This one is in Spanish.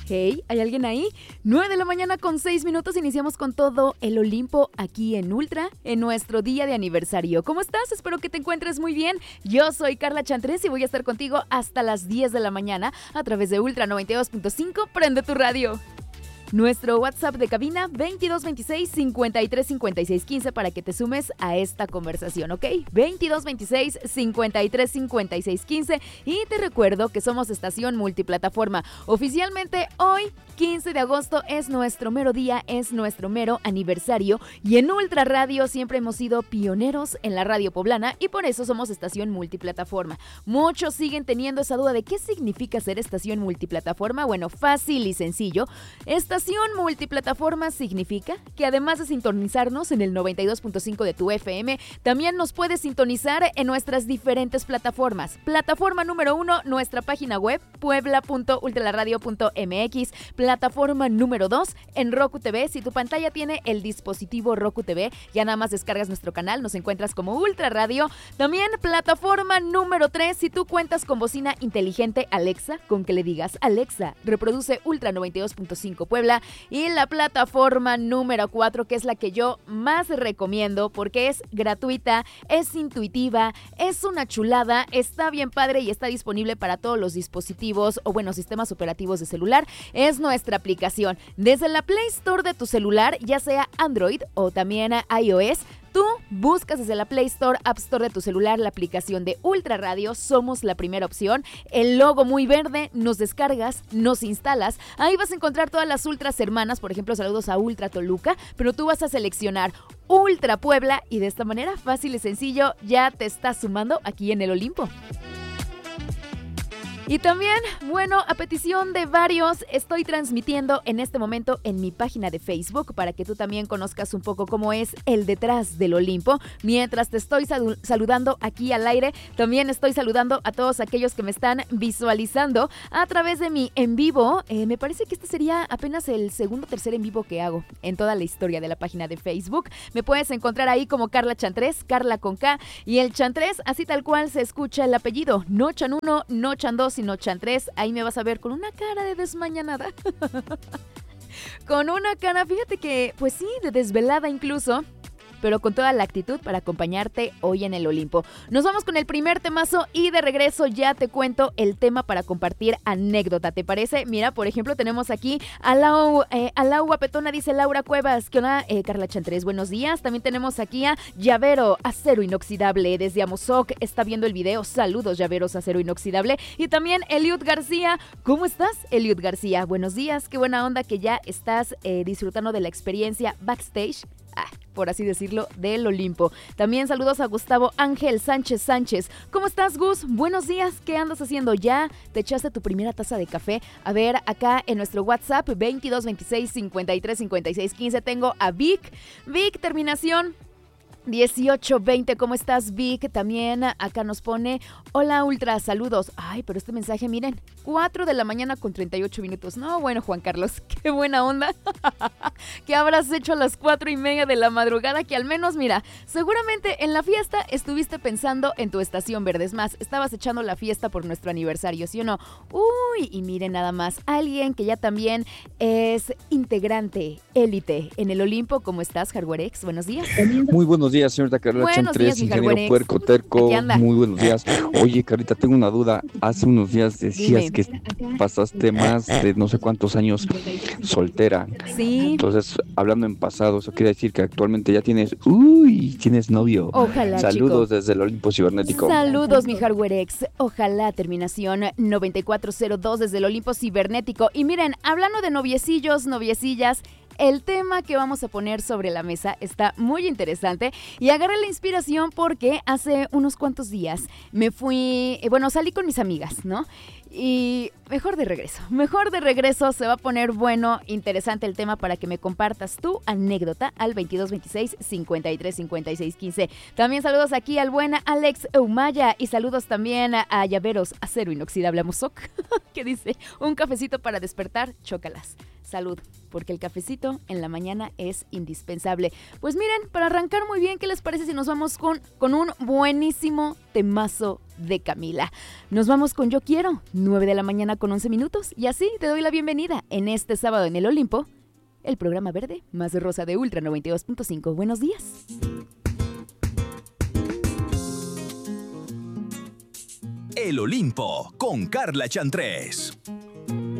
Hey, ¿hay alguien ahí? 9 de la mañana con 6 minutos, iniciamos con todo el Olimpo aquí en Ultra, en nuestro día de aniversario. ¿Cómo estás? Espero que te encuentres muy bien. Yo soy Carla Chantres y voy a estar contigo hasta las 10 de la mañana a través de Ultra 92.5. Prende tu radio. Nuestro WhatsApp de cabina 2226-535615 para que te sumes a esta conversación, ¿ok? 2226-535615 y te recuerdo que somos estación multiplataforma. Oficialmente hoy, 15 de agosto, es nuestro mero día, es nuestro mero aniversario y en Ultra Radio siempre hemos sido pioneros en la radio poblana y por eso somos estación multiplataforma. Muchos siguen teniendo esa duda de qué significa ser estación multiplataforma. Bueno, fácil y sencillo. Estación multiplataforma significa que además de sintonizarnos en el 92.5 de tu FM, también nos puedes sintonizar en nuestras diferentes plataformas. Plataforma número 1, nuestra página web, puebla.ultraradio.mx. Plataforma número 2, en Roku TV. Si tu pantalla tiene el dispositivo Roku TV, ya nada más descargas nuestro canal, nos encuentras como Ultra Radio. También plataforma número 3, si tú cuentas con bocina inteligente Alexa, con que le digas, Alexa, reproduce Ultra 92.5 Puebla. Y la plataforma número 4, que es la que yo más recomiendo porque es gratuita, es intuitiva, es una chulada, está bien padre y está disponible para todos los dispositivos o sistemas operativos de celular, es nuestra aplicación. Desde la Play Store de tu celular, ya sea Android o también iOS, tú buscas desde la Play Store, App Store de tu celular la aplicación de Ultra Radio, somos la primera opción, el logo muy verde, nos descargas, nos instalas, ahí vas a encontrar todas las Ultras hermanas, por ejemplo, saludos a Ultra Toluca, pero tú vas a seleccionar Ultra Puebla y de esta manera, fácil y sencillo, ya te estás sumando aquí en el Olimpo. Y también, a petición de varios, estoy transmitiendo en este momento en mi página de Facebook para que tú también conozcas un poco cómo es el detrás del Olimpo. Mientras te estoy saludando aquí al aire, también estoy saludando a todos aquellos que me están visualizando a través de mi en vivo. Me parece que este sería apenas el segundo o tercer en vivo que hago en toda la historia de la página de Facebook. Me puedes encontrar ahí como Carla Chantres, Carla con K, y el Chantres, así tal cual se escucha el apellido. No Chan 1, no Chan 2, sino Chan 3, ahí me vas a ver con una cara de desmañanada. Con una cara, fíjate que, pues sí, de desvelada incluso, pero con toda la actitud para acompañarte hoy en el Olimpo. Nos vamos con el primer temazo y de regreso ya te cuento el tema para compartir anécdota, ¿te parece? Mira, por ejemplo, tenemos aquí a Lau Guapetona, dice Laura Cuevas. ¿Qué onda, Carla Chantres? Buenos días. También tenemos aquí a Llavero, acero inoxidable, desde Amozoc, está viendo el video. Saludos, Llaveros, acero inoxidable. Y también Eliud García. ¿Cómo estás, Eliud García? Buenos días, qué buena onda que ya estás disfrutando de la experiencia backstage, por así decirlo, del Olimpo. También saludos a Gustavo Ángel Sánchez. ¿Cómo estás, Gus? Buenos días, ¿qué andas haciendo? ¿Ya te echaste tu primera taza de café? A ver, acá en nuestro WhatsApp 2226-535615 tengo a Vic, terminación 1820, ¿cómo estás, Vic? También acá nos pone, hola Ultra, saludos. Ay, pero este mensaje, miren, 4 de la mañana con 38 minutos. No, bueno, Juan Carlos, qué buena onda. ¿Qué habrás hecho a las 4:30 de la madrugada? Que al menos, mira, seguramente en la fiesta estuviste pensando en tu estación verde. Es más, estabas echando la fiesta por nuestro aniversario, ¿sí o no? Uy, y miren nada más, alguien que ya también es integrante, élite en el Olimpo. ¿Cómo estás, Hardwarex? Buenos días. Muy buenos días, señorita Carla Chantres, ingeniero puerco terco. Muy buenos días. Oye, Carlita, tengo una duda. Hace unos días decías que pasaste más de no sé cuántos años soltera. Sí. Entonces, hablando en pasado, eso quiere decir que actualmente ya tienes novio. Ojalá, saludos chico. Desde el Olimpo Cibernético. Saludos, mi Hardwarex. Ojalá, terminación 9402 desde el Olimpo Cibernético. Y miren, hablando de noviecillos, noviecillas, el tema que vamos a poner sobre la mesa está muy interesante y agarré la inspiración porque hace unos cuantos días me fui, salí con mis amigas, ¿no? Y mejor de regreso, se va a poner bueno, interesante el tema para que me compartas tu anécdota al 2226-535615. También saludos aquí al buen Alex Eumaya y saludos también a Llaveros, acero inoxidable Amozoc, que dice, un cafecito para despertar, chócalas. salud, porque el cafecito en la mañana es indispensable. Pues miren, para arrancar muy bien, ¿qué les parece si nos vamos con un buenísimo temazo de Camila? Nos vamos con Yo Quiero, 9 de la mañana con 11 minutos, y así te doy la bienvenida en este sábado en el Olimpo, el programa verde más rosa de Ultra 92.5. Buenos días. El Olimpo con Carla Chantrés.